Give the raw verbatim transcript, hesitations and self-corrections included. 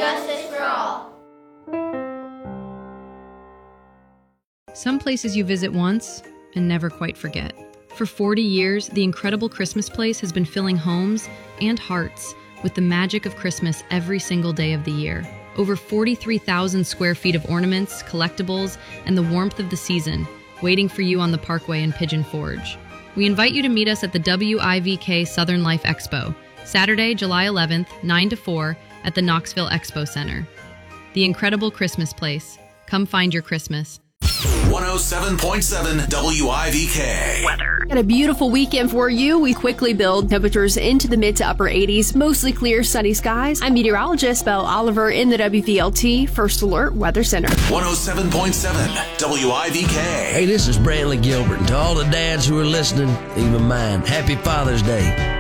justice for all. Some places you visit once and never quite forget. For forty years, the Incredible Christmas Place has been filling homes and hearts with the magic of Christmas every single day of the year. Over forty-three thousand square feet of ornaments, collectibles, and the warmth of the season waiting for you on the Parkway in Pigeon Forge. We invite you to meet us at the W I V K Southern Life Expo, Saturday, July eleventh, nine to four, at the Knoxville Expo Center. The Incredible Christmas Place. Come find your Christmas. one oh seven point seven W I V K. Weather. Got a beautiful weekend for you. We quickly build temperatures into the mid to upper eighties, mostly clear, sunny skies. I'm meteorologist Belle Oliver in the W V L T First Alert Weather Center. one oh seven point seven W I V K. Hey, this is Brantley Gilbert, and to all the dads who are listening, even mine, happy Father's Day.